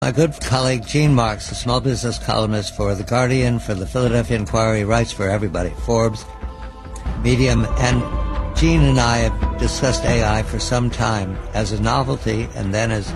My good colleague Gene Marks, a small business columnist for The Guardian, for the Philadelphia Inquirer, writes for everybody, Forbes, Medium, and Gene and I have discussed AI for some time as a novelty and then as